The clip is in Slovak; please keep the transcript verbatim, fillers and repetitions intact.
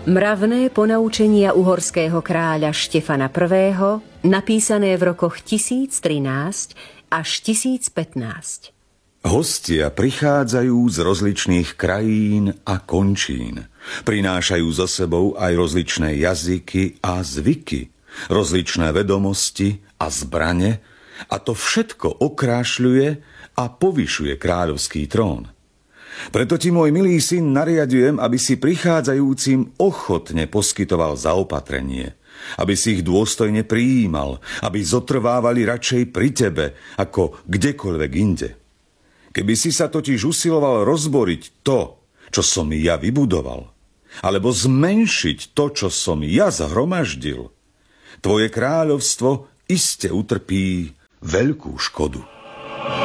Mravné ponaučenia uhorského kráľa Štefana prvého., napísané v rokoch tisíc trinásť až tisíc pätnásť. Hostia prichádzajú z rozličných krajín a končín. Prinášajú so sebou aj rozličné jazyky a zvyky, rozličné vedomosti a zbrane, a to všetko okrášľuje a povyšuje kráľovský trón. Preto ti, môj milý syn, nariadujem, aby si prichádzajúcim ochotne poskytoval zaopatrenie, aby si ich dôstojne prijímal, aby zotrvávali radšej pri tebe, ako kdekoľvek inde. Keby si sa totiž usiloval rozboriť to, čo som ja vybudoval, alebo zmenšiť to, čo som ja zhromaždil, tvoje kráľovstvo iste utrpí veľkú škodu.